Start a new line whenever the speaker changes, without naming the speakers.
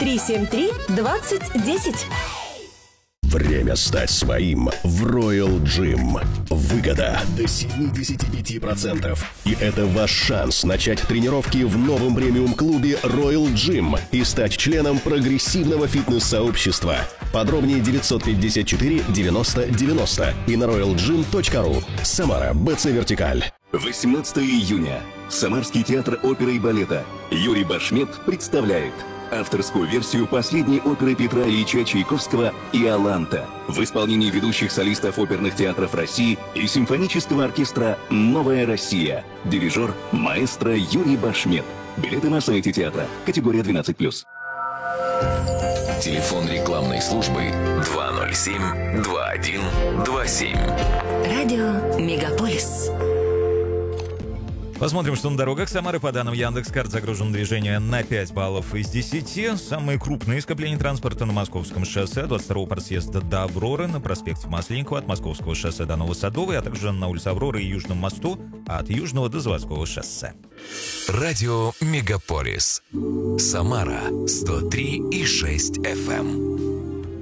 373-2010.
Время стать своим в Royal Gym. Выгода до 75%. И это ваш шанс начать тренировки в новом премиум-клубе Royal Gym и стать членом прогрессивного фитнес-сообщества. Подробнее 954 90 90 и на royalgym.ru. Самара, БЦ Вертикаль.
18 июня. Самарский театр оперы и балета Юрий Башмет представляет авторскую версию последней оперы Петра Ильича Чайковского «Иоланта» в исполнении ведущих солистов оперных театров России и симфонического оркестра «Новая Россия». Дирижер маэстро Юрий Башмет. Билеты на сайте театра. Категория 12+.
Телефон рекламной службы 207-2127.
Радио Мегаполис.
Посмотрим, что на дорогах Самары. По данным Яндекс.Карт, загружено движение на 5 баллов из 10. Самые крупные скопления транспорта на Московском шоссе от 22-го партсъезда до Авроры, на проспекте Масленникова от Московского шоссе до Новосадовой, а также на улице Авроры и Южном мосту от Южного до Заводского шоссе.
Радио Мегаполис. Самара 103,6 FM.